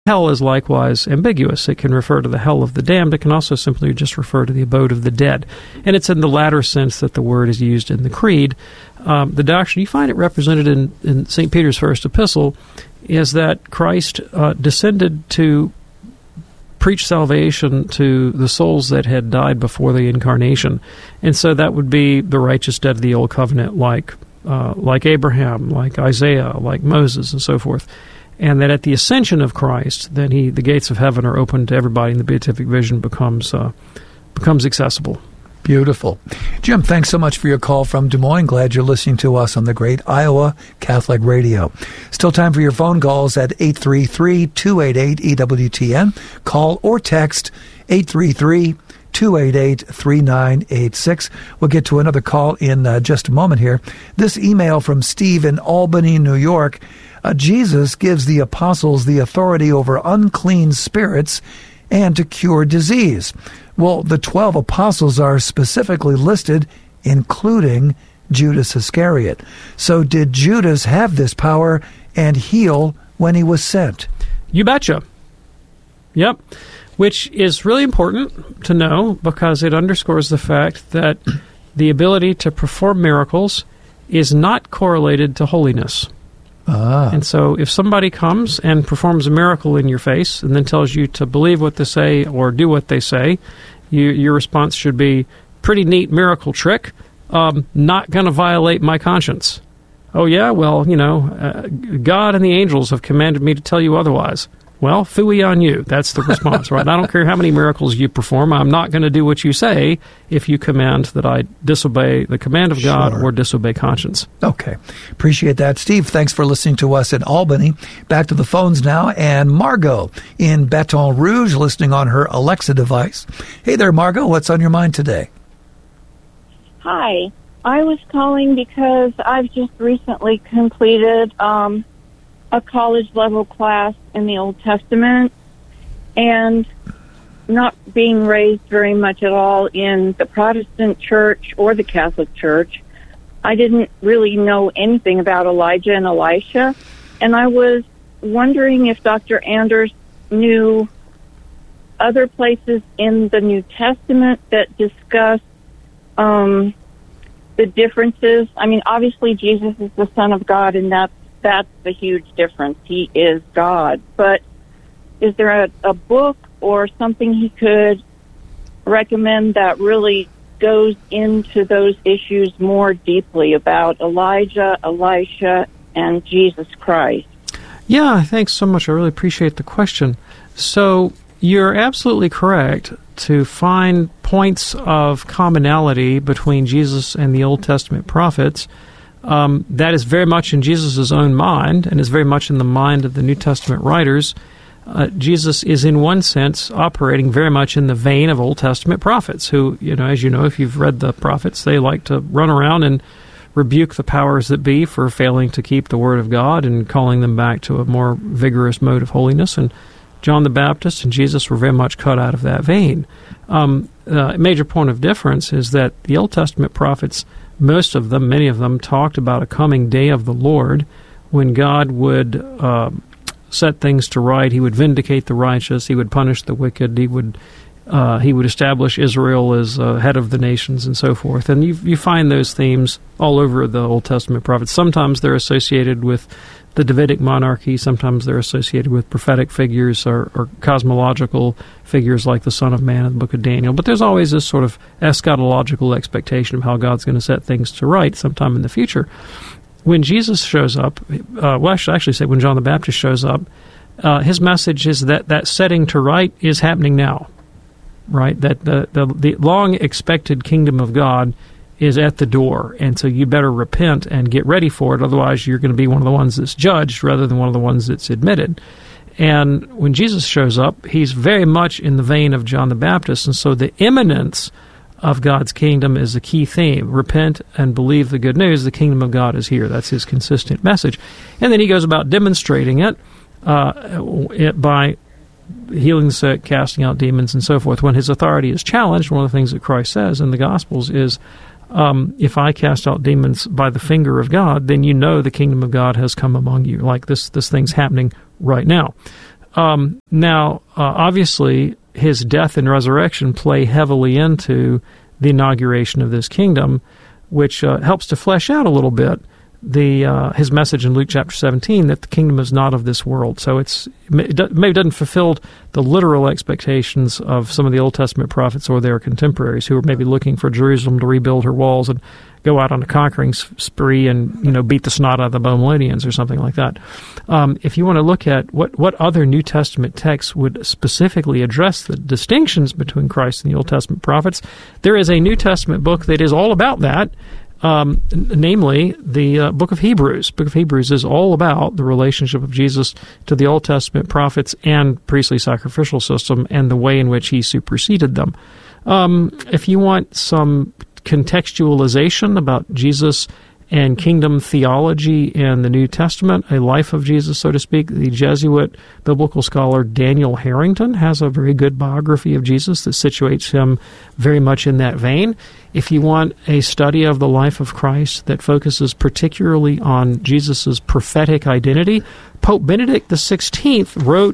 Hell is likewise ambiguous. It can refer to the hell of the damned. It can also simply just refer to the abode of the dead. And it's in the latter sense that the word is used in the Creed. The doctrine, you find it represented in St. Peter's first epistle, is that Christ descended to preach salvation to the souls that had died before the incarnation. And so that would be the righteous dead of the Old Covenant, like Abraham, like Isaiah, like Moses, and so forth. And that at the ascension of Christ, then the gates of heaven are open to everybody, and the beatific vision becomes accessible. Beautiful. Jim, thanks so much for your call from Des Moines. Glad you're listening to us on the great Iowa Catholic Radio. Still time for your phone calls at 833-288-EWTN. Call or text 833-288-3986. We'll get to another call in just a moment here. This email from Steve in Albany, New York. Jesus gives the apostles the authority over unclean spirits and to cure disease. Well, the 12 apostles are specifically listed, including Judas Iscariot. So did Judas have this power and heal when he was sent? You betcha. Yep. Which is really important to know because it underscores the fact that the ability to perform miracles is not correlated to holiness. And so if somebody comes and performs a miracle in your face and then tells you to believe what they say or do what they say, your response should be, pretty neat miracle trick, not going to violate my conscience. Oh, yeah? Well, God and the angels have commanded me to tell you otherwise. Well, phooey on you. That's the response, right? I don't care how many miracles you perform. I'm not going to do what you say if you command that I disobey the command of God or disobey conscience. Okay. Appreciate that. Steve, thanks for listening to us in Albany. Back to the phones now. And Margot in Baton Rouge listening on her Alexa device. Hey there, Margot. What's on your mind today? Hi. I was calling because I've just recently completed a college-level class in the Old Testament, and not being raised very much at all in the Protestant church or the Catholic church, I didn't really know anything about Elijah and Elisha, and I was wondering if Dr. Anders knew other places in the New Testament that discuss the differences. I mean, obviously Jesus is the Son of God, and that's the huge difference. He is God. But is there a book or something he could recommend that really goes into those issues more deeply about Elijah, Elisha, and Jesus Christ? Yeah, thanks so much. I really appreciate the question. So you're absolutely correct to find points of commonality between Jesus and the Old Testament prophets. That is very much in Jesus' own mind and is very much in the mind of the New Testament writers. Jesus is, in one sense, operating very much in the vein of Old Testament prophets who, as you know, if you've read the prophets, they like to run around and rebuke the powers that be for failing to keep the Word of God and calling them back to a more vigorous mode of holiness. And John the Baptist and Jesus were very much cut out of that vein. A major point of difference is that the Old Testament prophets, many of them, talked about a coming day of the Lord when God would set things to right. He would vindicate the righteous. He would punish the wicked. He would establish Israel as head of the nations and so forth. And you find those themes all over the Old Testament prophets. Sometimes they're associated with the Davidic monarchy. Sometimes they're associated with prophetic figures or cosmological figures like the Son of Man in the book of Daniel. But there's always this sort of eschatological expectation of how God's going to set things to right sometime in the future. When Jesus shows up, I should actually say when John the Baptist shows up, his message is that setting to right is happening now, right? That the long-expected kingdom of God is at the door, and so you better repent and get ready for it, otherwise you're going to be one of the ones that's judged rather than one of the ones that's admitted. And when Jesus shows up, he's very much in the vein of John the Baptist, and so the imminence of God's kingdom is a key theme. Repent and believe the good news, the kingdom of God is here. That's his consistent message. And then he goes about demonstrating it by healing the sick, casting out demons, and so forth. When his authority is challenged, one of the things that Christ says in the Gospels is, if I cast out demons by the finger of God, then you know the kingdom of God has come among you. Like this thing's happening right now. Now, obviously, his death and resurrection play heavily into the inauguration of this kingdom, which helps to flesh out a little bit his message in Luke chapter 17 that the kingdom is not of this world. So it maybe doesn't fulfill the literal expectations of some of the Old Testament prophets or their contemporaries who are maybe looking for Jerusalem to rebuild her walls and go out on a conquering spree and beat the snot out of the Babylonians or something like that. If you want to look at what other New Testament texts would specifically address the distinctions between Christ and the Old Testament prophets, there is a New Testament book that is all about that. Namely, the book of Hebrews. Book of Hebrews is all about the relationship of Jesus to the Old Testament prophets and priestly sacrificial system and the way in which he superseded them. If you want some contextualization about Jesus and kingdom theology in the New Testament, a life of Jesus, so to speak, the Jesuit biblical scholar Daniel Harrington has a very good biography of Jesus that situates him very much in that vein. If you want a study of the life of Christ that focuses particularly on Jesus' prophetic identity, Pope Benedict XVI wrote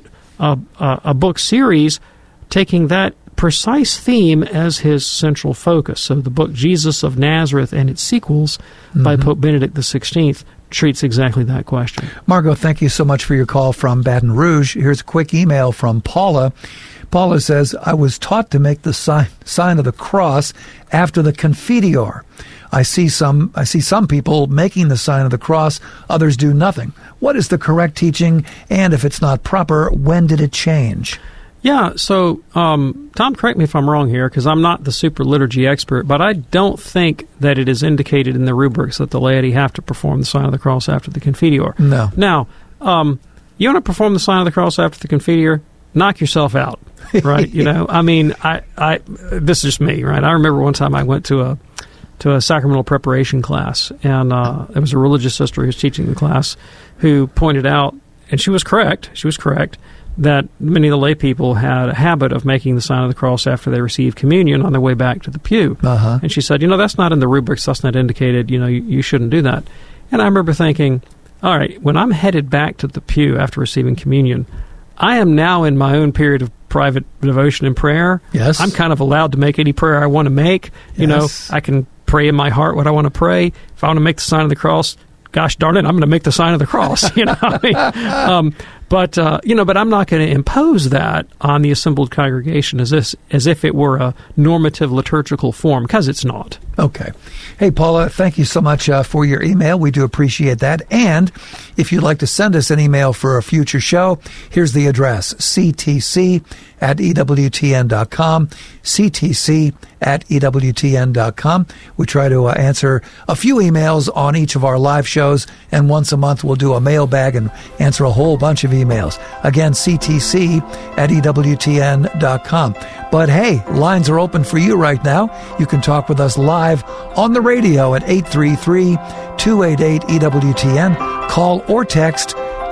a book series taking that precise theme as his central focus. So the book Jesus of Nazareth and its sequels by Pope Benedict XVI treats exactly that question. Margot, thank you so much for your call from Baton Rouge. Here's a quick email from Paula. Paula says, I was taught to make the sign of the cross after the Confiteor. I see some people making the sign of the cross, others do nothing. What is the correct teaching? And if it's not proper, when did it change? Yeah, so, Tom, correct me if I'm wrong here, because I'm not the super liturgy expert, but I don't think that it is indicated in the rubrics that the laity have to perform the sign of the cross after the Confiteor. No. Now, you want to perform the sign of the cross after the Confiteor? Knock yourself out, right? I mean, I this is just me, right? I remember one time I went to a sacramental preparation class, and there was a religious sister who was teaching the class who pointed out, and she was correct, that many of the lay people had a habit of making the sign of the cross after they received communion on their way back to the pew. And she said, that's not in the rubrics, that's not indicated, you shouldn't do that. And I remember thinking, all right, when I'm headed back to the pew after receiving communion, I am now in my own period of private devotion and prayer. Yes. I'm kind of allowed to make any prayer I want to make. Yes. I can pray in my heart what I want to pray. If I want to make the sign of the cross, gosh darn it, I'm going to make the sign of the cross. But I'm not going to impose that on the assembled congregation as if it were a normative liturgical form, because it's not. Okay. Hey, Paula, thank you so much for your email. We do appreciate that. And if you'd like to send us an email for a future show, here's the address, ctc@ewtn.com, ctc@ewtn.com. We try to answer a few emails on each of our live shows, and once a month we'll do a mailbag and answer a whole bunch of emails. Again, ctc@ewtn.com. But hey, lines are open for you right now. You can talk with us live on the radio at 833-288-EWTN. Call or text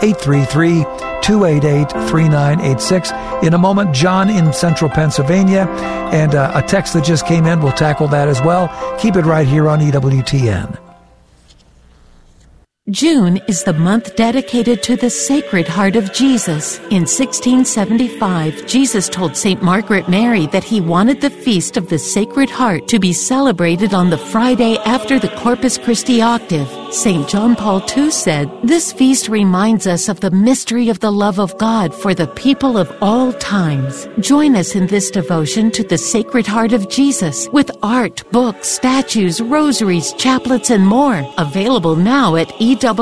833-288-3986. In a moment, John in central Pennsylvania, and a text that just came in. We'll tackle that as well. Keep it right here on EWTN. June is the month dedicated to the Sacred Heart of Jesus. In 1675, Jesus told St. Margaret Mary that he wanted the Feast of the Sacred Heart to be celebrated on the Friday after the Corpus Christi octave. St. John Paul II said, "This feast reminds us of the mystery of the love of God for the people of all times." Join us in this devotion to the Sacred Heart of Jesus with art, books, statues, rosaries, chaplets, and more. Available now at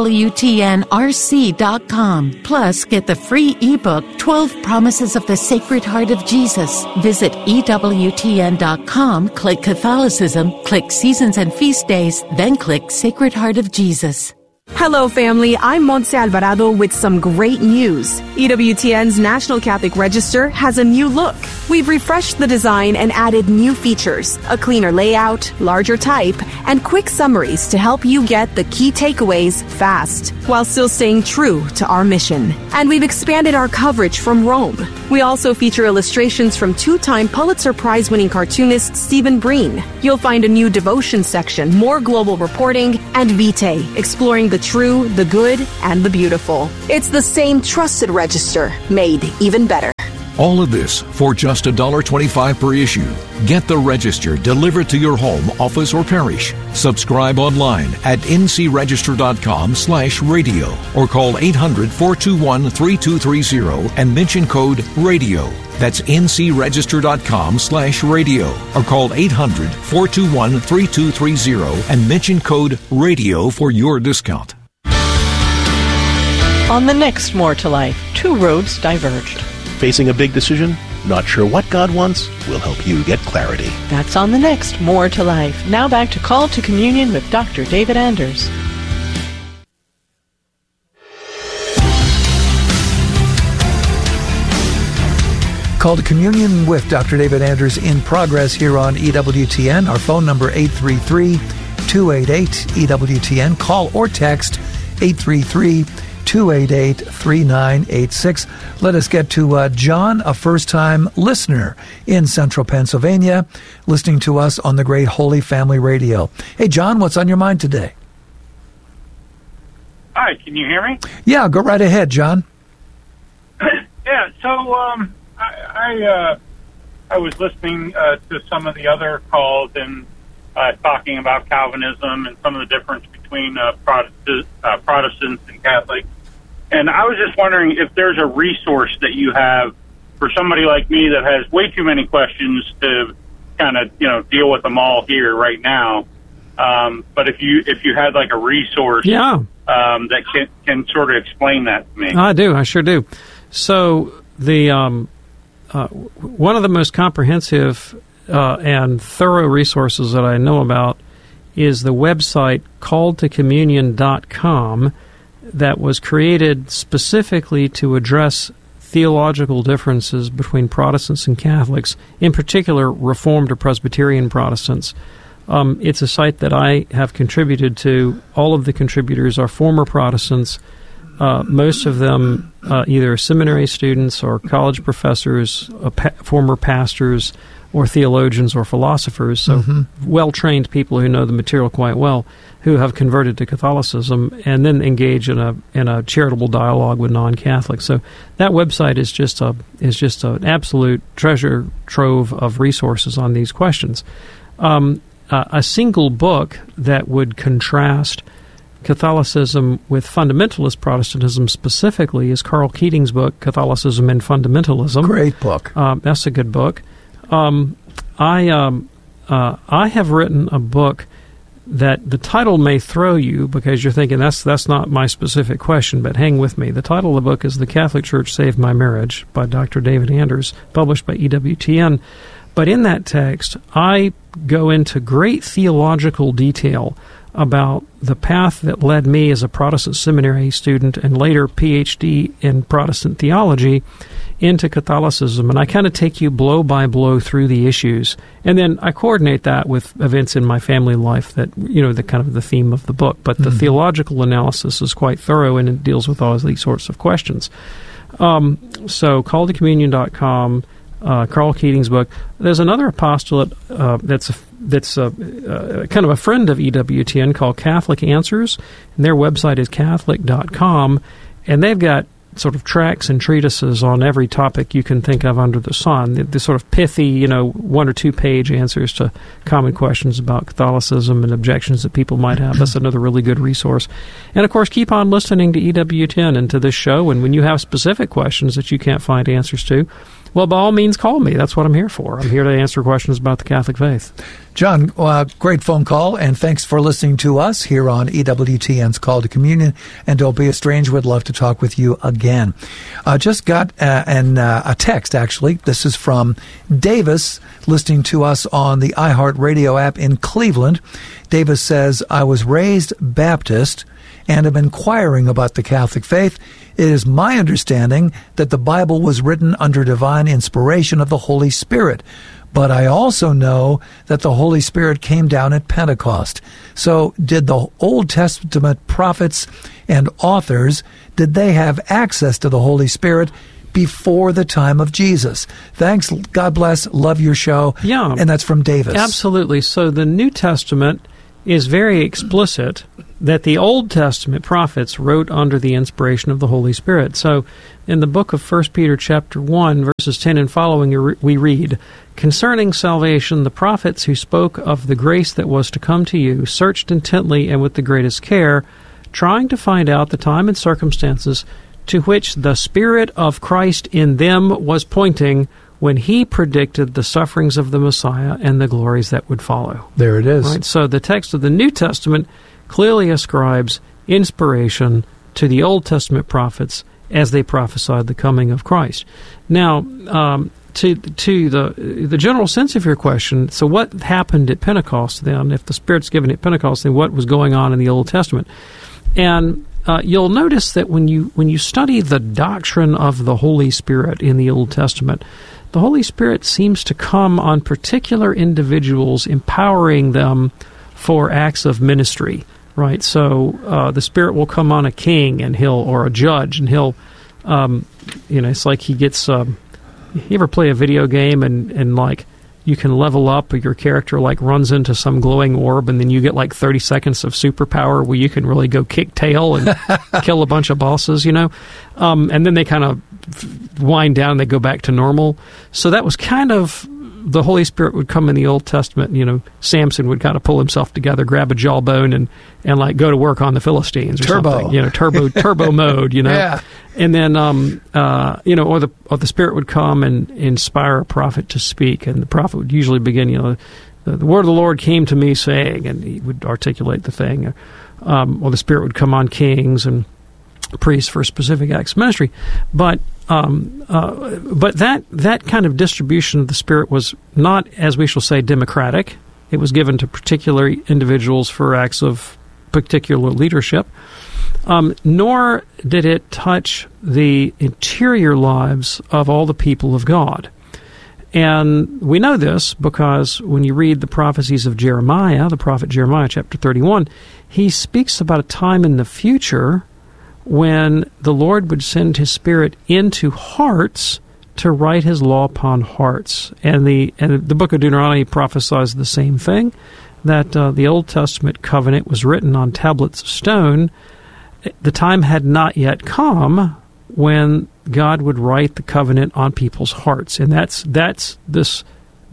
EWTNRC.com. Plus, get the free ebook, 12 Promises of the Sacred Heart of Jesus. Visit EWTN.com, click Catholicism, click Seasons and Feast Days, then click Sacred Heart of Jesus. Hello, family. I'm Montse Alvarado with some great news. EWTN's National Catholic Register has a new look. We've refreshed the design and added new features, a cleaner layout, larger type, and quick summaries to help you get the key takeaways fast, while still staying true to our mission. And we've expanded our coverage from Rome. We also feature illustrations from two-time Pulitzer Prize-winning cartoonist Stephen Breen. You'll find a new devotion section, more global reporting, and Vitae, exploring the true, the good, and the beautiful. It's the same trusted register, made even better. All of this for just $1.25 per issue. Get the Register delivered to your home, office, or parish. Subscribe online at ncregister.com/radio or call 800-421-3230 and mention code RADIO. That's ncregister.com/radio or call 800-421-3230 and mention code RADIO for your discount. On the next More to Life, two roads diverged. Facing a big decision? Not sure what God wants? We'll help you get clarity. That's on the next More to Life. Now back to Call to Communion with Dr. David Anders. Call to Communion with Dr. David Anders in progress here on EWTN. Our phone number 833-288-EWTN. Call or text 833-288-3986. Let us get to John, a first-time listener in central Pennsylvania, listening to us on the Great Holy Family Radio. Hey, John, what's on your mind today? Hi, can you hear me? Yeah, go right ahead, John. Yeah, so I was listening to some of the other calls and talking about Calvinism and some of the difference between Protestants and Catholics. And I was just wondering if there's a resource that you have for somebody like me that has way too many questions to kind of, deal with them all here right now. But if you had like a resource that can sort of explain that to me. I do. I sure do. So the one of the most comprehensive and thorough resources that I know about is the website calledtocommunion.com that was created specifically to address theological differences between Protestants and Catholics, in particular Reformed or Presbyterian Protestants. It's a site that I have contributed to. All of the contributors are former Protestants, most of them either seminary students or college professors, former pastors, or theologians or philosophers, so well-trained people who know the material quite well, who have converted to Catholicism and then engage in a charitable dialogue with non-Catholics. So that website is just an absolute treasure trove of resources on these questions. A single book that would contrast Catholicism with fundamentalist Protestantism specifically is Carl Keating's book, Catholicism and Fundamentalism. Great book. That's a good book. I have written a book that the title may throw you because you're thinking that's not my specific question, but hang with me. The title of the book is The Catholic Church Saved My Marriage by Dr. David Anders, published by EWTN. But in that text, I go into great theological detail about the path that led me as a Protestant seminary student and later PhD in Protestant theology into Catholicism. And I kind of take you blow by blow through the issues. And then I coordinate that with events in my family life that, the kind of the theme of the book. But the theological analysis is quite thorough and it deals with all of these sorts of questions. So calledtocommunion.com, Carl Keating's book. There's another apostolate that's kind of a friend of EWTN called Catholic Answers, and their website is Catholic.com, and they've got sort of tracts and treatises on every topic you can think of under the sun. The sort of pithy, 1 or 2 page answers to common questions about Catholicism and objections that people might have. That's another really good resource. And, of course, keep on listening to EWTN and to this show, and when you have specific questions that you can't find answers to, well, by all means, call me. That's what I'm here for. I'm here to answer questions about the Catholic faith. John, great phone call, and thanks for listening to us here on EWTN's Call to Communion. And don't be a stranger. We'd love to talk with you again. Just got a text, actually. This is from Davis, listening to us on the iHeartRadio app in Cleveland. Davis says, I was raised Baptist and am inquiring about the Catholic faith. It is my understanding that the Bible was written under divine inspiration of the Holy Spirit, but I also know that the Holy Spirit came down at Pentecost. So did the Old Testament prophets and authors, did they have access to the Holy Spirit before the time of Jesus? Thanks. God bless. Love your show. Yeah. And that's from Davis. Absolutely. So the New Testament is very explicit that the Old Testament prophets wrote under the inspiration of the Holy Spirit. So in the book of 1 Peter chapter 1, verses 10 and following, we read, "Concerning salvation, the prophets who spoke of the grace that was to come to you searched intently and with the greatest care, trying to find out the time and circumstances to which the Spirit of Christ in them was pointing when he predicted the sufferings of the Messiah and the glories that would follow." There it is. Right? So the text of the New Testament clearly ascribes inspiration to the Old Testament prophets as they prophesied the coming of Christ. Now, to the general sense of your question, so what happened at Pentecost then? If the Spirit's given at Pentecost, then what was going on in the Old Testament? And you'll notice that when you study the doctrine of the Holy Spirit in the Old Testament, the Holy Spirit seems to come on particular individuals, empowering them for acts of ministry, right? So the Spirit will come on a king or a judge, and he'll, it's like he gets. You ever play a video game and like you can level up, or your character like runs into some glowing orb, and then you get like 30 seconds of superpower where you can really go kick tail and kill a bunch of bosses, and then they kind of wind down and they go back to normal. So that was kind of the Holy Spirit would come in the Old Testament. Samson would kind of pull himself together, grab a jawbone, and like go to work on the Philistines or something. Turbo mode. Yeah. And then or the Spirit would come and inspire a prophet to speak, and the prophet would usually begin, the word of the Lord came to me saying, and he would articulate the thing. Or the Spirit would come on kings and priests for specific acts of ministry. But that kind of distribution of the Spirit was not, as we shall say, democratic. It was given to particular individuals for acts of particular leadership. Nor did it touch the interior lives of all the people of God. And we know this because when you read the prophecies of Jeremiah, the prophet Jeremiah, chapter 31, he speaks about a time in the future when the Lord would send His Spirit into hearts to write His law upon hearts. And the book of Deuteronomy prophesies the same thing, that the Old Testament covenant was written on tablets of stone. The time had not yet come when God would write the covenant on people's hearts. And that's this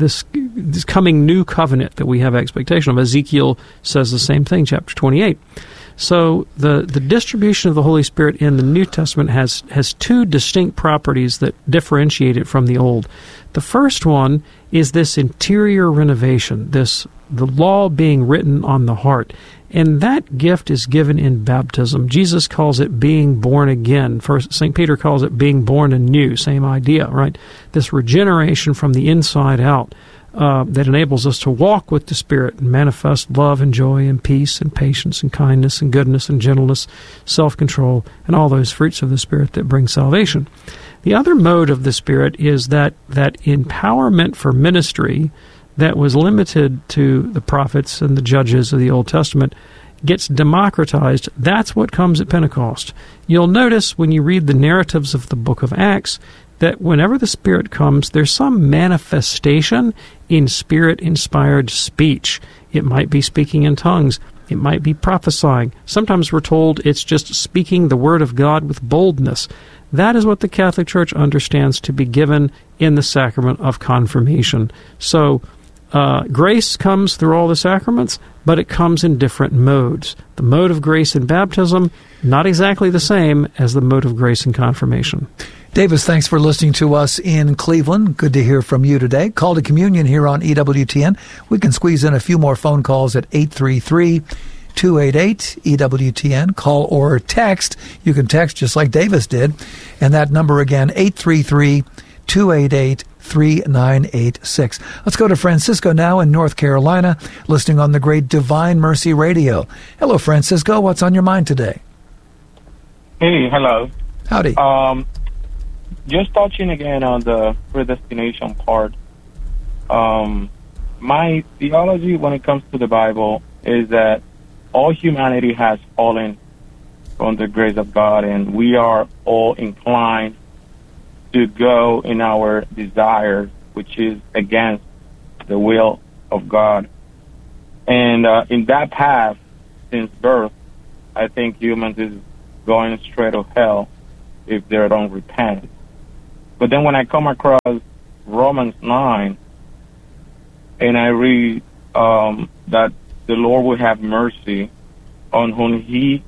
coming new covenant that we have expectation of. Ezekiel says the same thing, chapter 28. So the distribution of the Holy Spirit in the New Testament has two distinct properties that differentiate it from the Old. The first one is this interior renovation, the law being written on the heart. And that gift is given in baptism. Jesus calls it being born again. First, St. Peter calls it being born anew. Same idea, right? This regeneration from the inside out that enables us to walk with the Spirit and manifest love and joy and peace and patience and kindness and goodness and gentleness, self-control, and all those fruits of the Spirit that bring salvation. The other mode of the Spirit is that empowerment for ministry that was limited to the prophets and the judges of the Old Testament gets democratized. That's what comes at Pentecost. You'll notice when you read the narratives of the book of Acts that whenever the Spirit comes, there's some manifestation in Spirit-inspired speech. It might be speaking in tongues. It might be prophesying. Sometimes we're told it's just speaking the Word of God with boldness. That is what the Catholic Church understands to be given in the sacrament of confirmation. So grace comes through all the sacraments, but it comes in different modes. The mode of grace in baptism, not exactly the same as the mode of grace in confirmation. Davis, thanks for listening to us in Cleveland. Good to hear from you today. Call to Communion here on EWTN. We can squeeze in a few more phone calls at 833-288-EWTN. Call or text. You can text just like Davis did. And that number again, 833-288-3986. Let's go to Francisco now in North Carolina, listening on the great Divine Mercy Radio. Hello, Francisco. What's on your mind today? Hey, hello. Howdy. Just touching again on the predestination part. My theology when it comes to the Bible is that all humanity has fallen from the grace of God, and we are all inclined to go in our desires, which is against the will of God. And in that path, since birth, I think humans is going straight to hell if they don't repent. But then when I come across Romans 9, and I read that the Lord will have mercy on whom He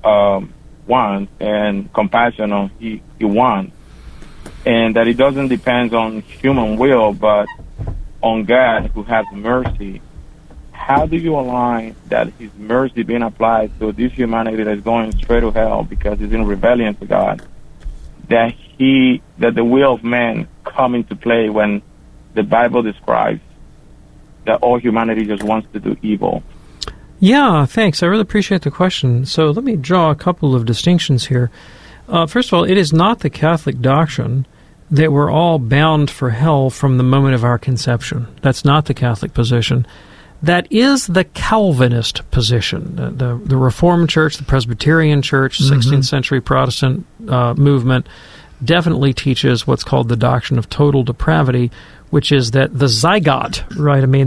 wants, and compassion on He wants, and that it doesn't depend on human will, but on God who has mercy. How do you align that His mercy being applied to this humanity that is going straight to hell because it's in rebellion to God, that the will of man come into play when the Bible describes that all humanity just wants to do evil? Yeah, thanks. I really appreciate the question. So let me draw a couple of distinctions here. First of all, it is not the Catholic doctrine that we're all bound for hell from the moment of our conception. That's not the Catholic position. That is the Calvinist position. The Reformed Church, the Presbyterian Church, 16th century Protestant movement definitely teaches what's called the doctrine of total depravity, which is that the zygote, right? I mean,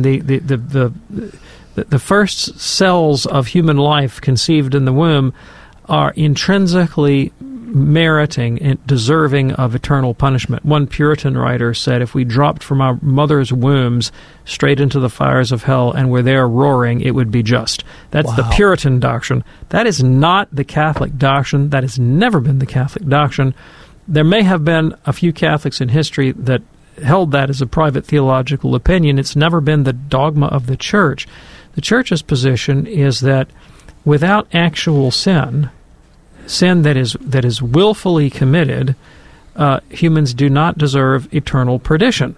the first cells of human life conceived in the womb are intrinsically meriting and deserving of eternal punishment. One Puritan writer said, if we dropped from our mother's wombs straight into the fires of hell and were there roaring, it would be just. That's the Puritan doctrine. That is not the Catholic doctrine. That has never been the Catholic doctrine. There may have been a few Catholics in history that held that as a private theological opinion. It's never been the dogma of the Church. The Church's position is that without actual sin that is willfully committed, humans do not deserve eternal perdition.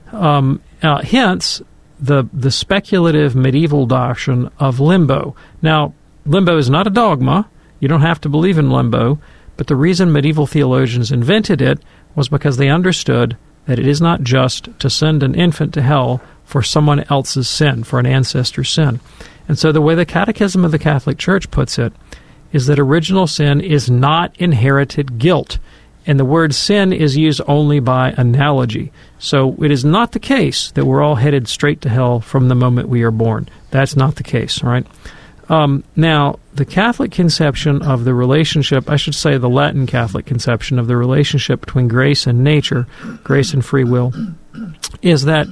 Hence, the speculative medieval doctrine of limbo. Now, limbo is not a dogma. You don't have to believe in limbo, but the reason medieval theologians invented it was because they understood that it is not just to send an infant to hell for someone else's sin, for an ancestor's sin. And so the way the Catechism of the Catholic Church puts it is that original sin is not inherited guilt. And the word sin is used only by analogy. So it is not the case that we're all headed straight to hell from the moment we are born. That's not the case, right? Now, the Catholic conception of the relationship, I should say the Latin Catholic conception of the relationship between grace and nature, grace and free will, is that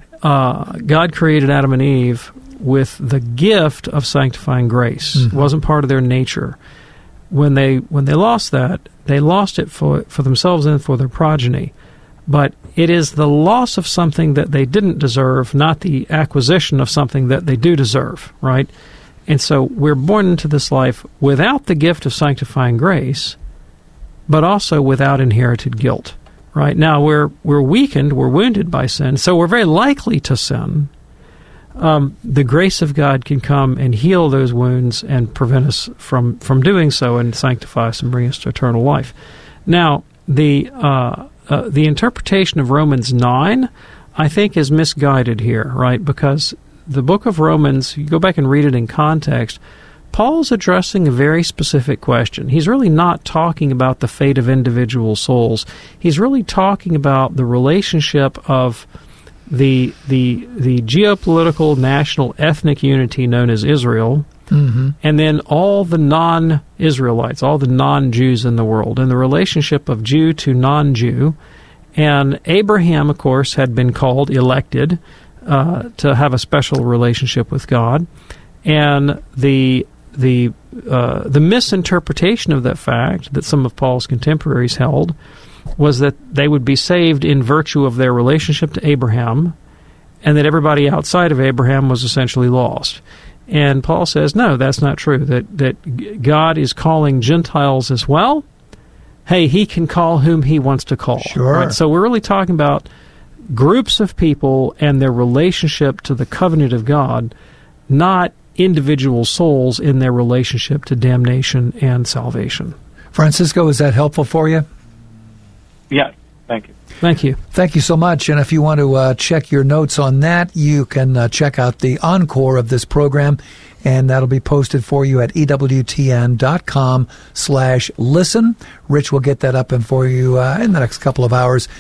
God created Adam and Eve with the gift of sanctifying grace. It wasn't part of their nature. When they lost that, they lost it for themselves and for their progeny. But it is the loss of something that they didn't deserve, not the acquisition of something that they do deserve, right? And so we're born into this life without the gift of sanctifying grace, but also without inherited guilt, right? Now, we're weakened, we're wounded by sin, so we're very likely to sin. The grace of God can come and heal those wounds and prevent us from doing so and sanctify us and bring us to eternal life. Now, the interpretation of Romans 9, I think, is misguided here, right? Because the book of Romans, you go back and read it in context, Paul's addressing a very specific question. He's really not talking about the fate of individual souls. He's really talking about the relationship of the geopolitical, national, ethnic unity known as Israel, and then all the non-Israelites, all the non-Jews in the world, and the relationship of Jew to non-Jew. And Abraham, of course, had been called, elected, to have a special relationship with God. And the misinterpretation of that fact that some of Paul's contemporaries held was that they would be saved in virtue of their relationship to Abraham, and that everybody outside of Abraham was essentially lost. And Paul says, no, that's not true, that God is calling Gentiles as well. Hey, he can call whom he wants to call. Sure. Right? So we're really talking about groups of people and their relationship to the covenant of God, not individual souls in their relationship to damnation and salvation. Francisco, is that helpful for you? Yes, thank you. Thank you. Thank you so much. And if you want to check your notes on that, you can check out the encore of this program. and that'll be posted for you at EWTN.com/listen. Rich will get that up and for you in the next couple of hours.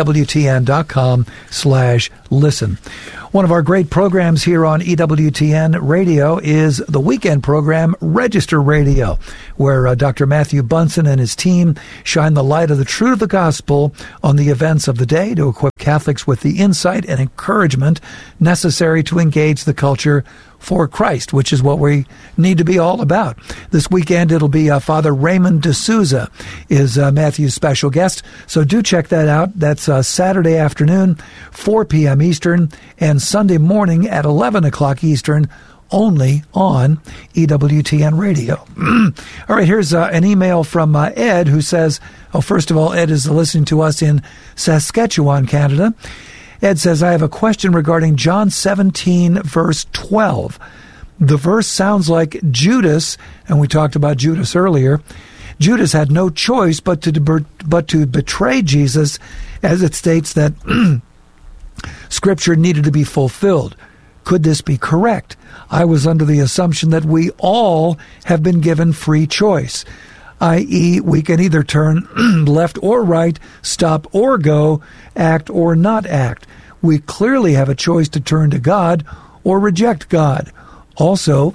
EWTN.com/listen. One of our great programs here on EWTN Radio is the weekend program Register Radio, where Dr. Matthew Bunson and his team shine the light of the truth of the gospel on the events of the day to equip Catholics with the insight and encouragement necessary to engage the culture for Christ, which is what we need to be all about. This weekend, it'll be Father Raymond D'Souza is Matthew's special guest, so do check that out. That's Saturday afternoon, 4 p.m. Eastern, and Sunday morning at 11 o'clock Eastern, only on EWTN Radio. All right, here's an email from Ed, who says, first of all, Ed is listening to us in Saskatchewan, Canada. Ed says, I have a question regarding John 17, verse 12. The verse sounds like Judas, and we talked about Judas earlier. Judas had no choice but to betray Jesus, as it states that Scripture needed to be fulfilled. Could this be correct? I was under the assumption that we all have been given free choice, i.e., we can either turn left or right, stop or go, act or not act. We clearly have a choice to turn to God or reject God. Also,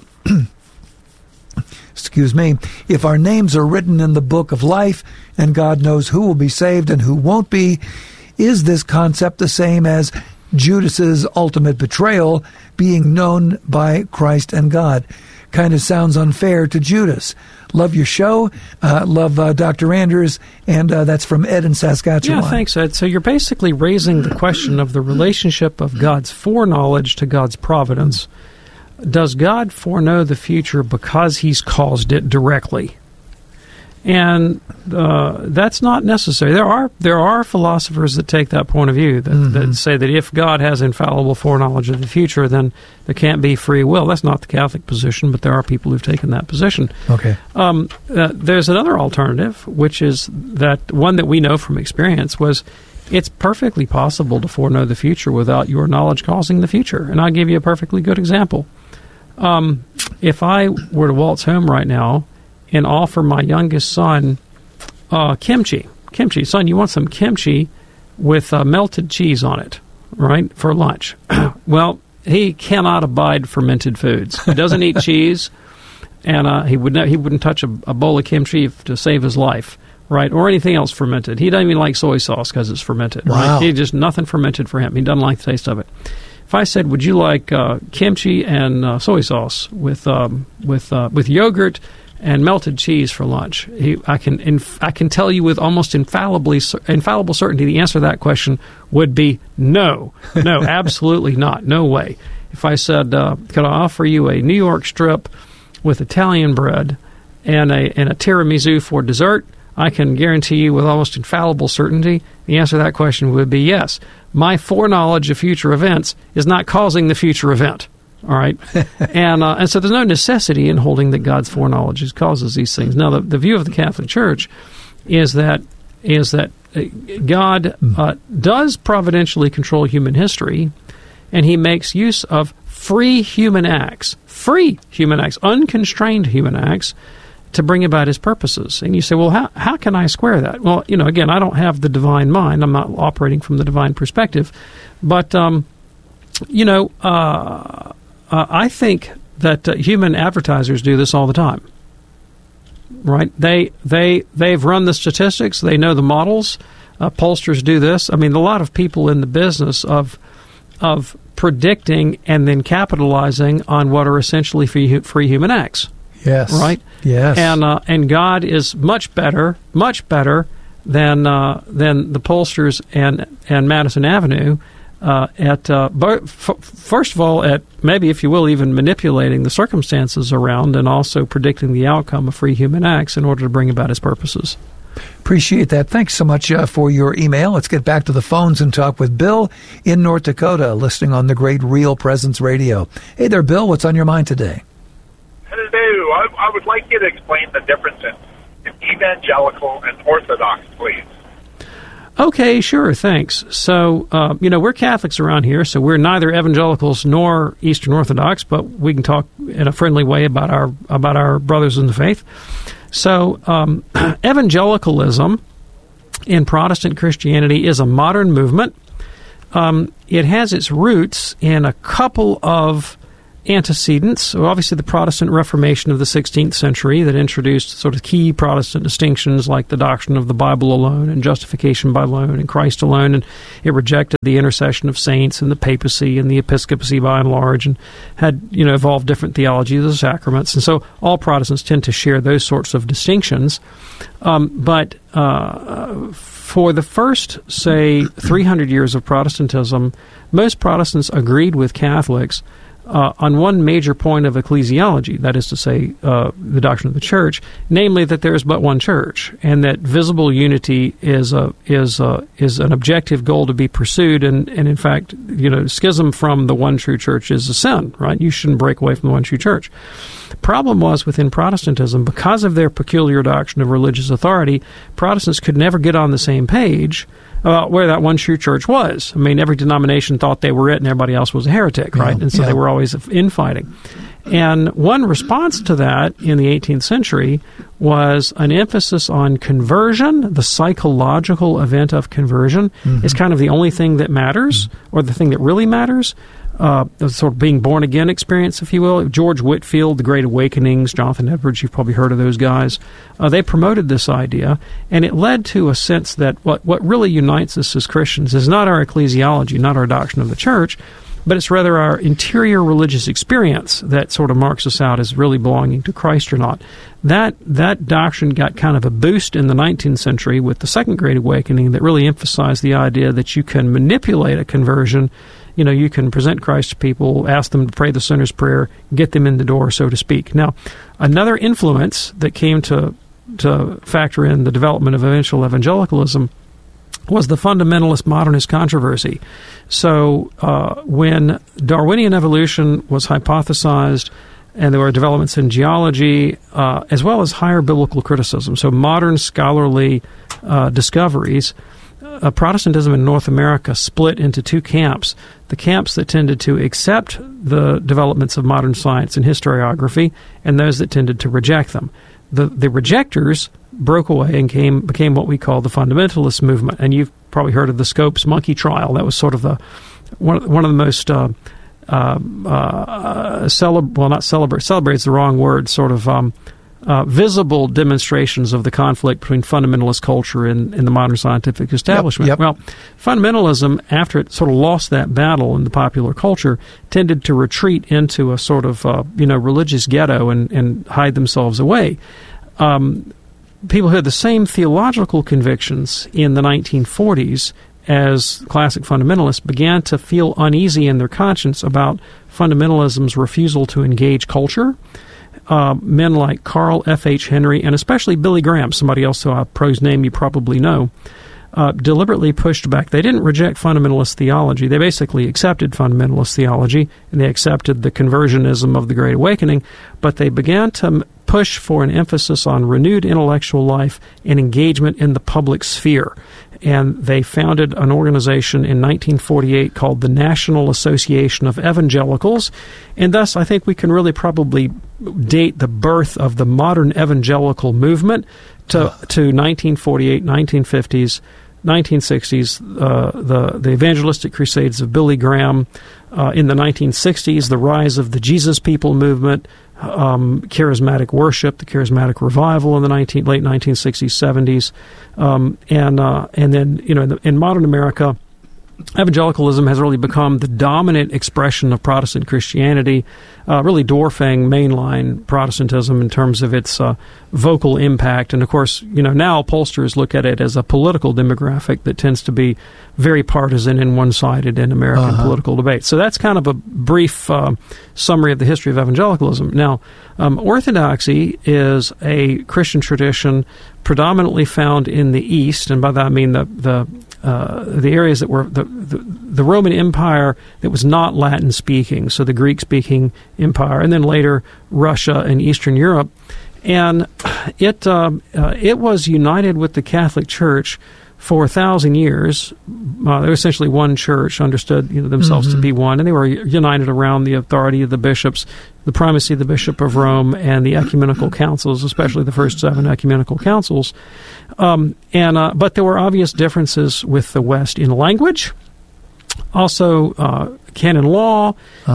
excuse me, if our names are written in the book of life and God knows who will be saved and who won't be, is this concept the same as Judas's ultimate betrayal being known by Christ and God? Kind of sounds unfair to Judas. Love your show. Love Dr. Anders. And that's from Ed in Saskatchewan. Yeah, thanks, Ed. So you're basically raising the question of the relationship of God's foreknowledge to God's providence. Does God foreknow the future because he's caused it directly? And that's not necessary. There are philosophers that take that point of view, that say that if God has infallible foreknowledge of the future, then there can't be free will. That's not the Catholic position, but there are people who've taken that position. Okay. There's another alternative, which is that one that we know from experience was it's perfectly possible to foreknow the future without your knowledge causing the future. And I'll give you a perfectly good example. If I were to waltz home right now and offer my youngest son kimchi. Son, you want some kimchi with melted cheese on it, right, for lunch? Well, he cannot abide fermented foods. He doesn't eat cheese, and he wouldn't touch a bowl of kimchi to save his life, right, or anything else fermented. He doesn't even like soy sauce because it's fermented, right? Wow. He just nothing fermented for him. He doesn't like the taste of it. If I said, would you like kimchi and soy sauce with yogurt and melted cheese for lunch, I can tell you with almost infallible certainty the answer to that question would be no, absolutely not, no way. If I said, could I offer you a New York strip with Italian bread and a tiramisu for dessert, I can guarantee you with almost infallible certainty the answer to that question would be yes. My foreknowledge of future events is not causing the future event. All right, and so there's no necessity in holding that God's foreknowledge causes these things. Now, the view of the Catholic Church is that God does providentially control human history, and he makes use of free human acts, unconstrained human acts, to bring about his purposes. And you say, well, how can I square that? Well, again, I don't have the divine mind. I'm not operating from the divine perspective, but I think that human advertisers do this all the time, right? They've run the statistics. They know the models. Pollsters do this. I mean, a lot of people in the business of predicting and then capitalizing on what are essentially free human acts. Yes. Right. Yes. And God is much better than the pollsters and Madison Avenue. First of all, at maybe, if you will, even manipulating the circumstances around and also predicting the outcome of free human acts in order to bring about his purposes. Appreciate that. Thanks so much for your email. Let's get back to the phones and talk with Bill in North Dakota, listening on the great Real Presence Radio. Hey there, Bill. What's on your mind today? Hello. I would like you to explain the difference in evangelical and Orthodox, please. Okay, sure, thanks. So, we're Catholics around here, so we're neither evangelicals nor Eastern Orthodox, but we can talk in a friendly way about our brothers in the faith. So, evangelicalism in Protestant Christianity is a modern movement. It has its roots in a couple of antecedents. So obviously, the Protestant Reformation of the 16th century that introduced sort of key Protestant distinctions like the doctrine of the Bible alone and justification by alone and Christ alone, and it rejected the intercession of saints and the papacy and the episcopacy by and large, and had evolved different theologies of the sacraments. And so all Protestants tend to share those sorts of distinctions. But for the first, say, 300 years of Protestantism, most Protestants agreed with Catholics on one major point of ecclesiology, that is to say, the doctrine of the church, namely that there is but one church, and that visible unity is an objective goal to be pursued, and in fact, schism from the one true church is a sin, right? You shouldn't break away from the one true church. The problem was within Protestantism, because of their peculiar doctrine of religious authority, Protestants could never get on the same page about where that one true church was. I mean, every denomination thought they were it and everybody else was a heretic, right? And so they were always infighting. And one response to that in the 18th century was an emphasis on conversion. The psychological event of conversion is kind of the only thing that matters, or the thing that really matters. The sort of being born again experience, if you will. George Whitefield, The Great Awakenings, Jonathan Edwards, you've probably heard of those guys. They promoted this idea, and it led to a sense that what really unites us as Christians is not our ecclesiology, not our doctrine of the church, but it's rather our interior religious experience that sort of marks us out as really belonging to Christ or not. That doctrine got kind of a boost in the 19th century with the Second Great Awakening that really emphasized the idea that you can manipulate a conversion. You can present Christ to people, ask them to pray the sinner's prayer, get them in the door, so to speak. Now, another influence that came to factor in the development of eventual evangelicalism was the fundamentalist modernist controversy. So when Darwinian evolution was hypothesized, and there were developments in geology, as well as higher biblical criticism, so modern scholarly discoveries, Protestantism in North America split into two camps. The camps that tended to accept the developments of modern science and historiography, and those that tended to reject them. The rejectors broke away and became what we call the fundamentalist movement. And you've probably heard of the Scopes monkey trial. That was sort of one of the most celebrate's the wrong word, sort of visible demonstrations of the conflict between fundamentalist culture and the modern scientific establishment. Yep. Well, fundamentalism, after it sort of lost that battle in the popular culture, tended to retreat into a sort of religious ghetto and hide themselves away. People who had the same theological convictions in the 1940s as classic fundamentalists began to feel uneasy in their conscience about fundamentalism's refusal to engage culture. Men like Carl F.H. Henry and especially Billy Graham, somebody else who pro's name you probably know, deliberately pushed back. They didn't reject fundamentalist theology. They basically accepted fundamentalist theology, and they accepted the conversionism of the Great Awakening, but they began to push for an emphasis on renewed intellectual life and engagement in the public sphere. And they founded an organization in 1948 called the National Association of Evangelicals. And thus, I think we can really probably date the birth of the modern evangelical movement to 1948, 1950s, 1960s, the evangelistic crusades of Billy Graham. In the 1960s, the rise of the Jesus People movement, charismatic worship, the charismatic revival in the late 1960s, 70s, and then in modern America, evangelicalism has really become the dominant expression of Protestant Christianity, really dwarfing mainline Protestantism in terms of its vocal impact. And of course, now pollsters look at it as a political demographic that tends to be very partisan and one-sided in American political debate. So that's kind of a brief summary of the history of evangelicalism. Now, Orthodoxy is a Christian tradition predominantly found in the East, and by that I mean the areas that were the Roman Empire that was not Latin-speaking, so the Greek-speaking empire, and then later Russia and Eastern Europe. And it was united with the Catholic Church for 1,000 years, they were essentially one church, understood themselves to be one, and they were united around the authority of the bishops, the primacy of the Bishop of Rome, and the ecumenical councils, especially the first 7 ecumenical councils. But there were obvious differences with the West in language, also canon law,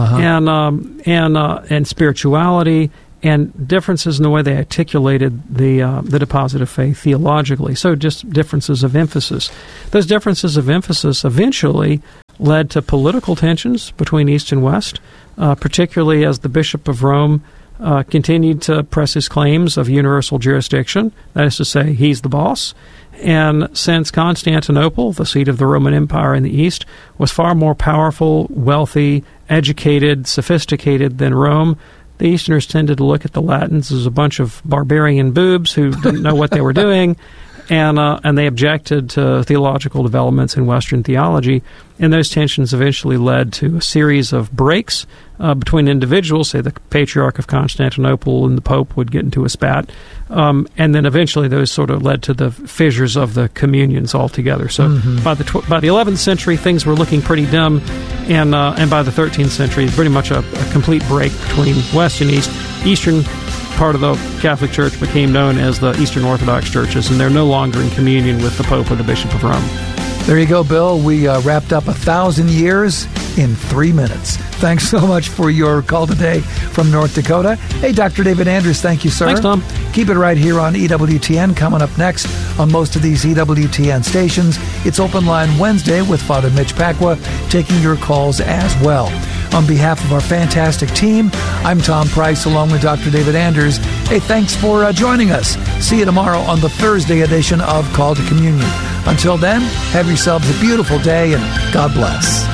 and spirituality, and differences in the way they articulated the deposit of faith theologically. So just differences of emphasis. Those differences of emphasis eventually led to political tensions between East and West, particularly as the Bishop of Rome continued to press his claims of universal jurisdiction. That is to say, he's the boss. And since Constantinople, the seat of the Roman Empire in the East, was far more powerful, wealthy, educated, sophisticated than Rome, the Easterners tended to look at the Latins as a bunch of barbarian boobs who didn't know what they were doing, and they objected to theological developments in Western theology. And those tensions eventually led to a series of breaks between individuals. Say the Patriarch of Constantinople and the Pope would get into a spat, and then eventually those sort of led to the fissures of the communions altogether. So by the 11th century, things were looking pretty dim, and by the 13th century, pretty much a complete break between West and East. Eastern part of the Catholic Church became known as the Eastern Orthodox churches, and they're no longer in communion with the Pope or the Bishop of Rome. There you go, Bill. We wrapped up 1,000 years in 3 minutes. Thanks so much for your call today from North Dakota. Hey, Dr. David Anders, thank you, sir. Thanks, Tom. Keep it right here on EWTN. Coming up next on most of these EWTN stations, it's Open Line Wednesday with Father Mitch Pacwa, taking your calls as well. On behalf of our fantastic team, I'm Tom Price along with Dr. David Anders. Hey, thanks for joining us. See you tomorrow on the Thursday edition of Call to Communion. Until then, have yourselves a beautiful day and God bless.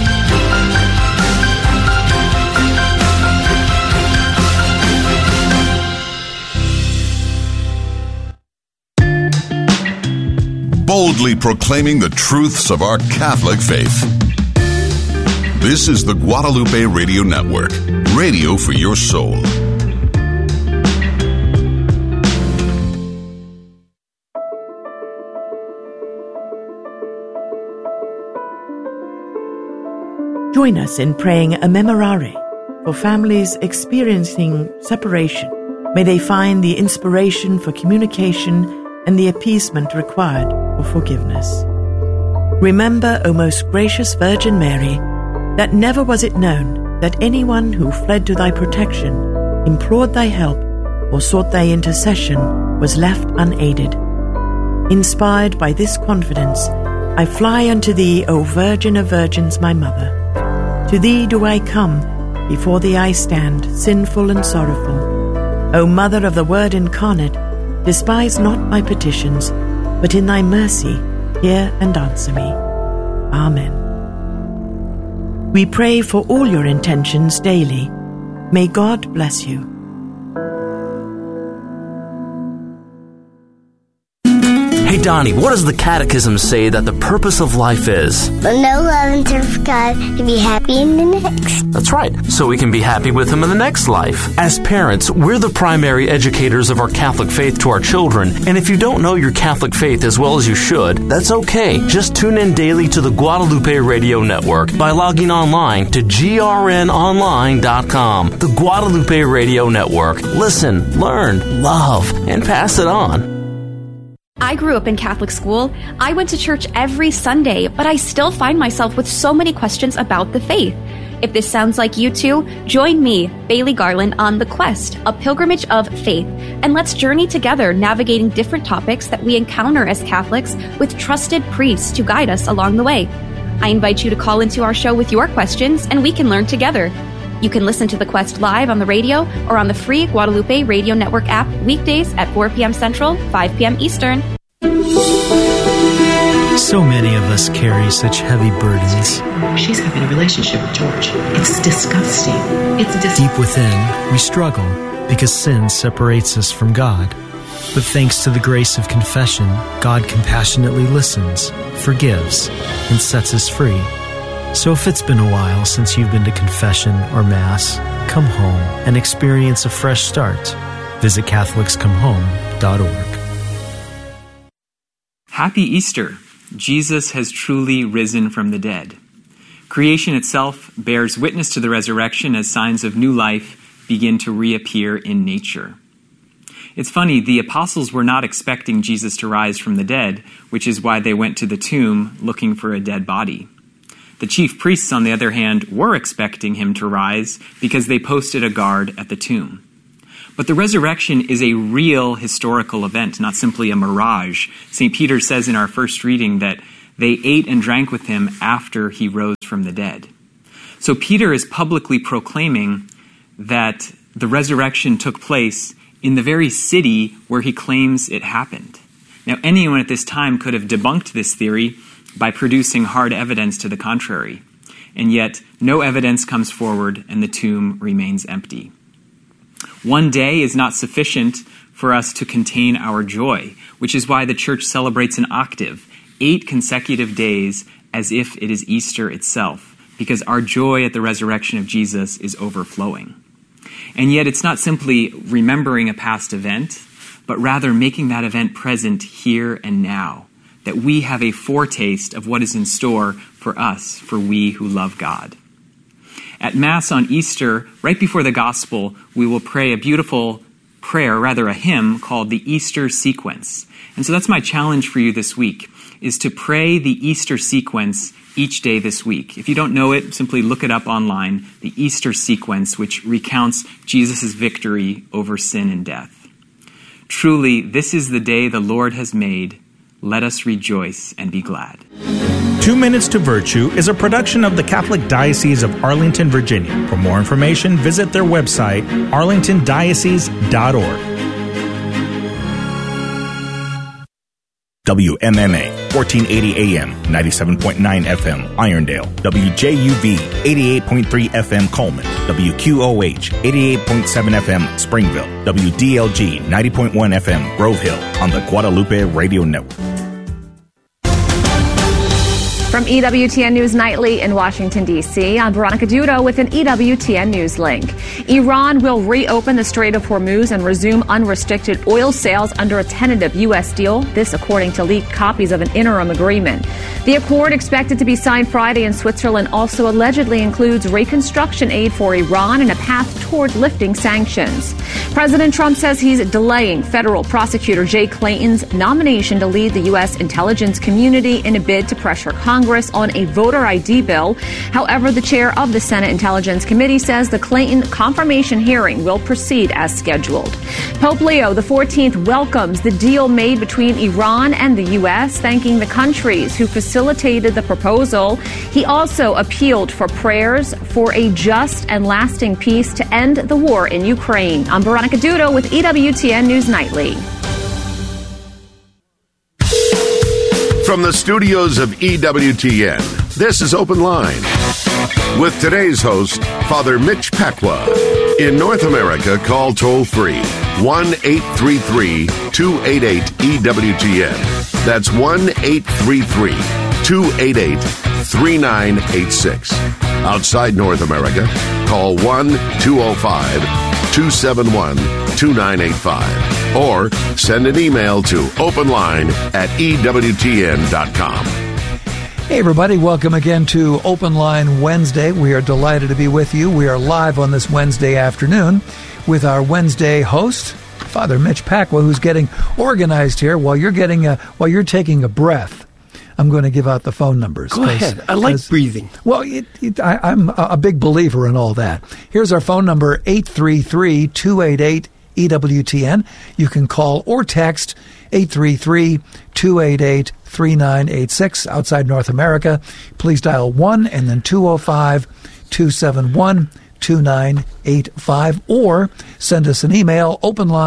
Boldly proclaiming the truths of our Catholic faith. This is the Guadalupe Radio Network, radio for your soul. Join us in praying a Memorare for families experiencing separation. May they find the inspiration for communication and the appeasement required for forgiveness. Remember, O most gracious Virgin Mary, that never was it known that anyone who fled to thy protection, implored thy help, or sought thy intercession was left unaided. Inspired by this confidence, I fly unto thee, O Virgin of Virgins, my Mother. To thee do I come, before thee I stand, sinful and sorrowful. O Mother of the Word incarnate, despise not my petitions, but in thy mercy hear and answer me. Amen. We pray for all your intentions daily. May God bless you. Hey Donnie, what does the Catechism say that the purpose of life is? To know, love, and serve God, to be happy in the next. That's right, so we can be happy with Him in the next life. As parents, we're the primary educators of our Catholic faith to our children, and if you don't know your Catholic faith as well as you should, that's okay. Just tune in daily to the Guadalupe Radio Network by logging online to grnonline.com. The Guadalupe Radio Network. Listen, learn, love, and pass it on. I grew up in Catholic school. I went to church every Sunday, but I still find myself with so many questions about the faith. If this sounds like you too, join me, Bailey Garland, on The Quest, a pilgrimage of faith, and let's journey together navigating different topics that we encounter as Catholics with trusted priests to guide us along the way. I invite you to call into our show with your questions, and we can learn together. You can listen to The Quest live on the radio or on the free Guadalupe Radio Network app weekdays at 4 p.m. Central, 5 p.m. Eastern. So many of us carry such heavy burdens. She's having a relationship with George. It's disgusting. Deep within, we struggle because sin separates us from God. But thanks to the grace of confession, God compassionately listens, forgives, and sets us free. So if it's been a while since you've been to confession or Mass, come home and experience a fresh start. Visit CatholicsComeHome.org. Happy Easter! Jesus has truly risen from the dead. Creation itself bears witness to the resurrection as signs of new life begin to reappear in nature. It's funny, the apostles were not expecting Jesus to rise from the dead, which is why they went to the tomb looking for a dead body. The chief priests, on the other hand, were expecting him to rise because they posted a guard at the tomb. But the resurrection is a real historical event, not simply a mirage. St. Peter says in our first reading that they ate and drank with him after he rose from the dead. So Peter is publicly proclaiming that the resurrection took place in the very city where he claims it happened. Now, anyone at this time could have debunked this theory by producing hard evidence to the contrary. And yet, no evidence comes forward and the tomb remains empty. One day is not sufficient for us to contain our joy, which is why the church celebrates an octave, 8 consecutive days, as if it is Easter itself, because our joy at the resurrection of Jesus is overflowing. And yet it's not simply remembering a past event, but rather making that event present here and now, that we have a foretaste of what is in store for us, for we who love God. At Mass on Easter, right before the Gospel, we will pray a beautiful prayer, rather a hymn, called the Easter Sequence. And so that's my challenge for you this week, is to pray the Easter Sequence each day this week. If you don't know it, simply look it up online, the Easter Sequence, which recounts Jesus' victory over sin and death. Truly, this is the day the Lord has made. Let us rejoice and be glad. 2 Minutes to Virtue is a production of the Catholic Diocese of Arlington, Virginia. For more information, visit their website, arlingtondiocese.org. WMMA, 1480 AM, 97.9 FM, Irondale. WJUV, 88.3 FM, Coleman. WQOH, 88.7 FM, Springville. WDLG, 90.1 FM, Grove Hill, on the Guadalupe Radio Network. From EWTN News Nightly in Washington, D.C., I'm Veronica Dudo with an EWTN News link. Iran will reopen the Strait of Hormuz and resume unrestricted oil sales under a tentative U.S. deal, this according to leaked copies of an interim agreement. The accord, expected to be signed Friday in Switzerland, also allegedly includes reconstruction aid for Iran and a path toward lifting sanctions. President Trump says he's delaying federal prosecutor Jay Clayton's nomination to lead the U.S. intelligence community in a bid to pressure Congress on a voter ID bill. However, the chair of the Senate Intelligence Committee says the Clayton confirmation hearing will proceed as scheduled. Pope Leo XIV welcomes the deal made between Iran and the U.S., thanking the countries who facilitated the proposal. He also appealed for prayers for a just and lasting peace to end the war in Ukraine. I'm Veronica Dudo with EWTN News Nightly. From the studios of EWTN, this is Open Line. With today's host, Father Mitch Pacwa. In North America, call toll-free 1-833-288-EWTN. That's 1-833-288-3986. Outside North America, call 1-205-271-2985. Or send an email to openline@ewtn.com. Hey, everybody. Welcome again to Open Line Wednesday. We are delighted to be with you. We are live on this Wednesday afternoon with our Wednesday host, Father Mitch Pacwa, who's getting organized here while you're taking a breath. I'm going to give out the phone numbers. Go ahead. I like breathing. Well, I'm a big believer in all that. Here's our phone number, 833-288-EWTN. You can call or text 833-288-3986. Outside North America, please dial 1 and then 205-271-2985, or send us an email,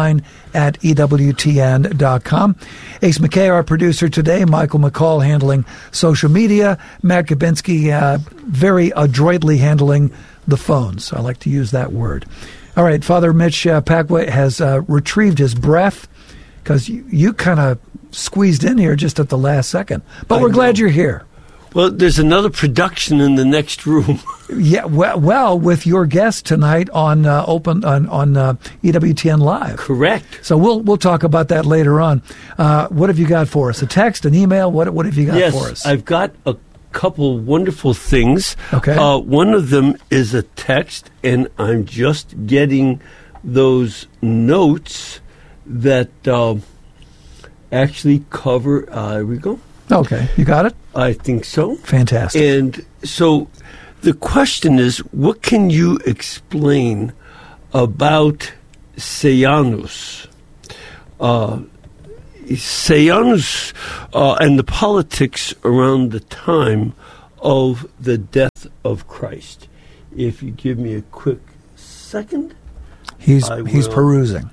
openline@ewtn.com. Ace McKay, our producer today, Michael McCall handling social media, Matt Kabinski very adroitly handling the phones. I like to use that word. All right, Father Mitch Pacwa has retrieved his breath because you kind of squeezed in here just at the last second. But we're glad you're here. Well, there's another production in the next room. Yeah, well, with your guest tonight on EWTN Live. Correct. So we'll talk about that later on. What have you got for us? A text, an email? What have you got for us? Yes, I've got a couple wonderful things. Okay. One of them is a text, and I'm just getting those notes that actually cover. Here we go. Okay, you got it? I think so. Fantastic. And so the question is, what can you explain about Sejanus? Sejanus and the politics around the time of the death of Christ. If you give me a quick second. He's perusing.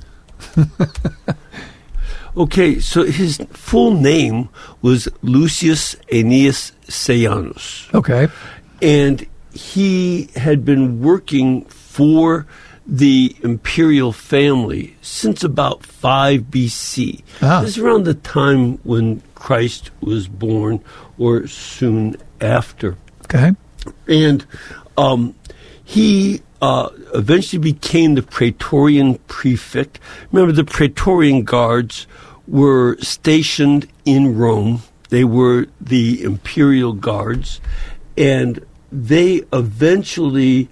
Okay, so his full name was Lucius Aeneas Sejanus. Okay. And he had been working for the imperial family since about 5 BC. This is around the time when Christ was born or soon after. Okay. And he eventually became the Praetorian prefect. Remember, the Praetorian guards were stationed in Rome. They were the imperial guards, and they eventually,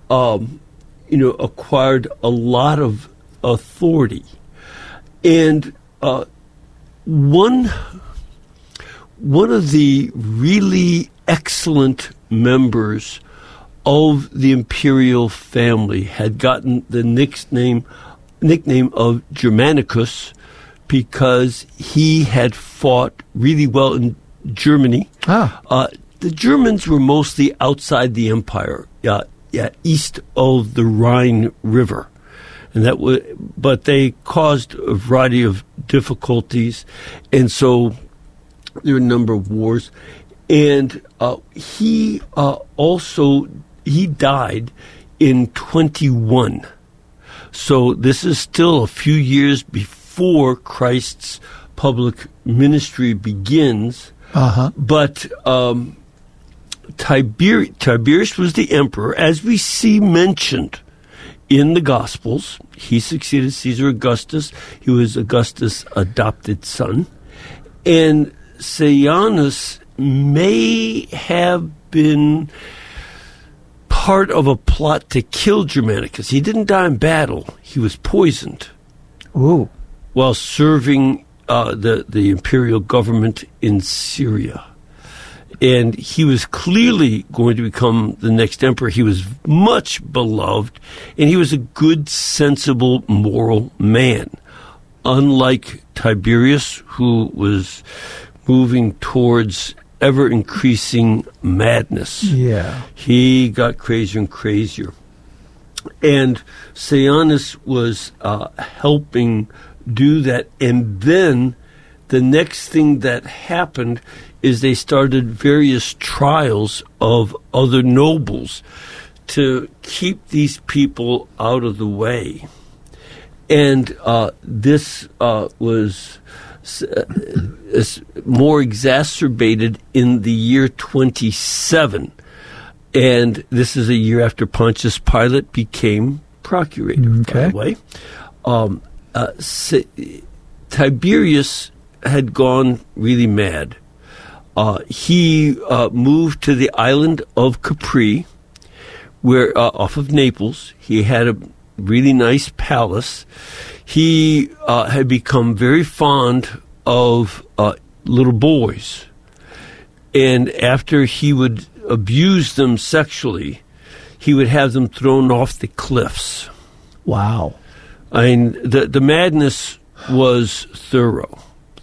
acquired a lot of authority. And one of the really excellent members of the imperial family had gotten the nickname of Germanicus because he had fought really well in Germany. The Germans were mostly outside the empire, east of the Rhine River, but they caused a variety of difficulties, and so there were a number of wars. And he died in 21. So this is still a few years before Christ's public ministry begins. But Tiberius was the emperor, as we see mentioned in the Gospels. He succeeded Caesar Augustus. He was Augustus' adopted son. And Sejanus may have been part of a plot to kill Germanicus. He didn't die in battle. He was poisoned. Ooh. While serving the imperial government in Syria. And he was clearly going to become the next emperor. He was much beloved, and he was a good, sensible, moral man. Unlike Tiberius, who was moving towards ever-increasing madness. Yeah. He got crazier and crazier. And Sejanus was helping do that. And then the next thing that happened is they started various trials of other nobles to keep these people out of the way. And this was more exacerbated in the year 27. And this is a year after Pontius Pilate became procurator, by the way. Tiberius had gone really mad. He moved to the island of Capri, where off of Naples. He had a really nice palace. He had become very fond of little boys. And after he would abuse them sexually, he would have them thrown off the cliffs. Wow. I mean, the madness was thorough.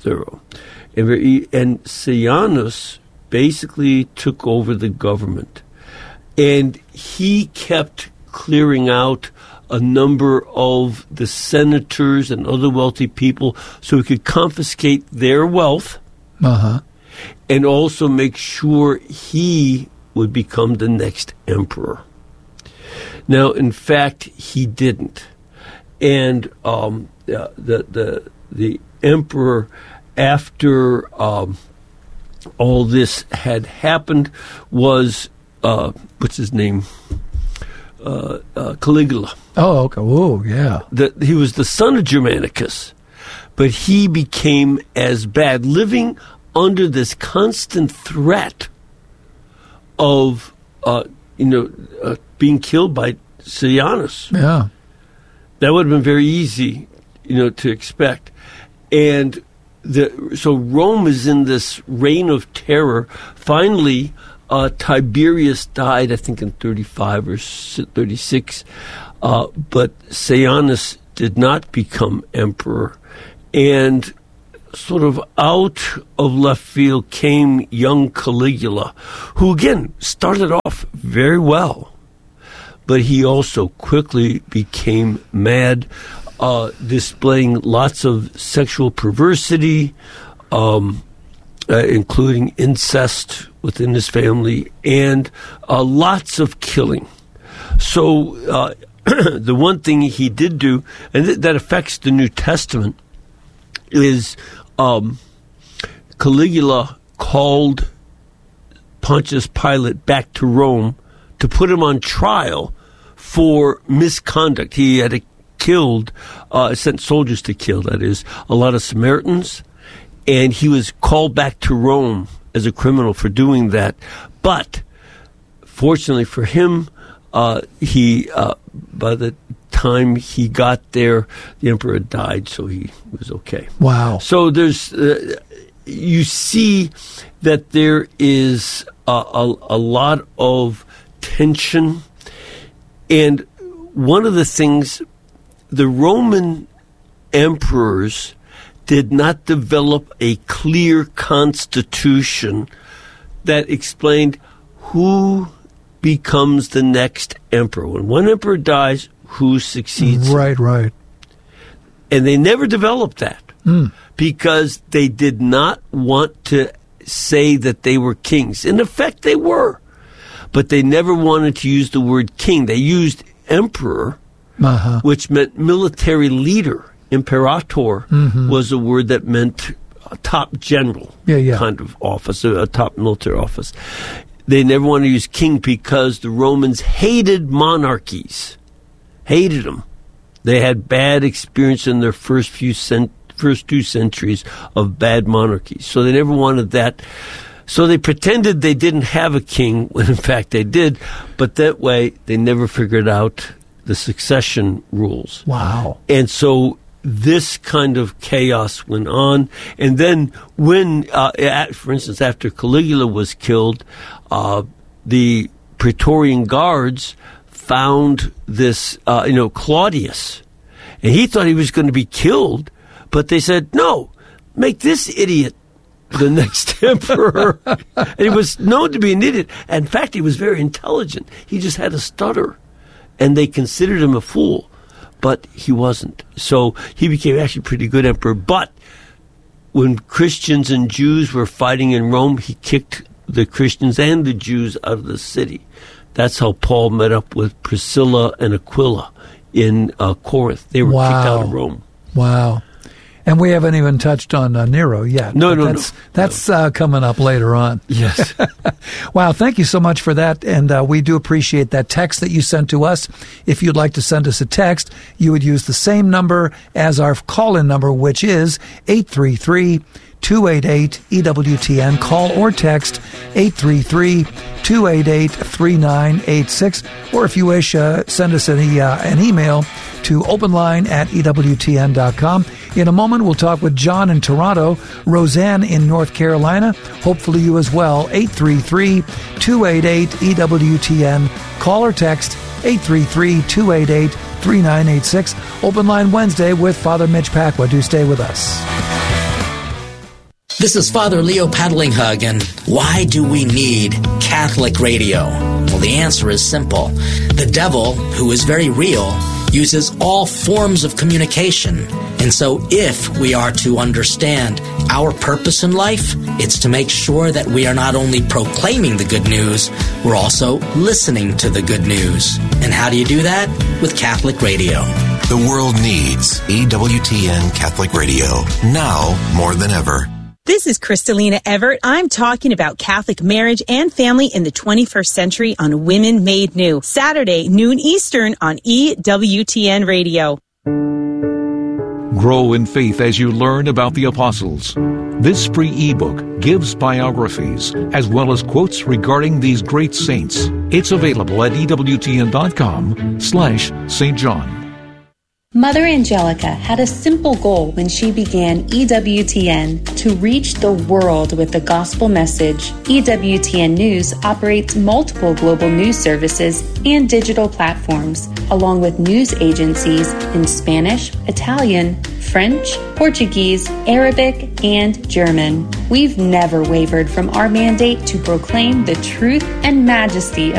And Sejanus basically took over the government. And he kept clearing out a number of the senators and other wealthy people so he could confiscate their wealth and also make sure he would become the next emperor. Now, in fact, he didn't. And the emperor, after all this had happened was, what's his name? Caligula. Oh, okay. Whoa, yeah. He was the son of Germanicus, but he became as bad, living under this constant threat of, being killed by Sejanus. Yeah. That would have been very easy, to expect. And so Rome is in this reign of terror. Finally, Tiberius died, I think, in 35 or 36. But Sejanus did not become emperor. And sort of out of left field came young Caligula, who, again, started off very well. But he also quickly became mad, displaying lots of sexual perversity, including incest within his family, and lots of killing. So the one thing he did do, and that affects the New Testament, is Caligula called Pontius Pilate back to Rome to put him on trial for misconduct. He had sent soldiers to kill, that is, a lot of Samaritans, and he was called back to Rome as a criminal for doing that. But fortunately for him, by the time he got there, the emperor died, so he was okay. Wow. So there's, you see that there is a lot of tension. And one of the things, the Roman emperors did not develop a clear constitution that explained who becomes the next emperor. When one emperor dies, who succeeds him? Right. And they never developed that because they did not want to say that they were kings. In effect, they were. But they never wanted to use the word king. They used emperor, which meant military leader. Imperator was a word that meant a top general kind of office, a top military office. They never wanted to use king because the Romans hated monarchies. Hated them. They had bad experience in their first 2 centuries of bad monarchies. So they never wanted that. So they pretended they didn't have a king, when in fact they did, but that way they never figured out the succession rules. Wow. And so this kind of chaos went on. And then when, for instance, after Caligula was killed, the Praetorian Guards found this, Claudius. And he thought he was going to be killed, but they said, no, make this idiot the next emperor. And he was known to be an idiot. In fact, he was very intelligent. He just had a stutter. And they considered him a fool. But he wasn't. So he became actually a pretty good emperor. But when Christians and Jews were fighting in Rome, he kicked the Christians and the Jews out of the city. That's how Paul met up with Priscilla and Aquila in Corinth. They were kicked out of Rome. Wow. And we haven't even touched on Nero yet. No. That's coming up later on. Yes. Wow, thank you so much for that. And we do appreciate that text that you sent to us. If you'd like to send us a text, you would use the same number as our call-in number, which is 833-288-EWTN. Call or text 833-288-3986. Or if you wish, send us an email to openline@EWTN.com. In a moment, we'll talk with John in Toronto, Roseanne in North Carolina, hopefully you as well, 833-288-EWTN. Call or text 833-288-3986. Open Line Wednesday with Father Mitch Pacwa. Do stay with us. This is Father Leo Paddlinghug, and why do we need Catholic radio? Well, the answer is simple. The devil, who is very real, uses all forms of communication. And so if we are to understand our purpose in life, it's to make sure that we are not only proclaiming the good news, we're also listening to the good news. And how do you do that? With Catholic radio. The world needs EWTN Catholic Radio now more than ever. This is Kristalina Everett. I'm talking about Catholic marriage and family in the 21st century on Women Made New. Saturday, noon Eastern on EWTN Radio. Grow in faith as you learn about the apostles. This free ebook gives biographies as well as quotes regarding these great saints. It's available at EWTN.com/St. John. Mother Angelica had a simple goal when she began EWTN: to reach the world with the gospel message. EWTN News operates multiple global news services and digital platforms, along with news agencies in Spanish, Italian, French, Portuguese, Arabic, and German. We've never wavered from our mandate to proclaim the truth and majesty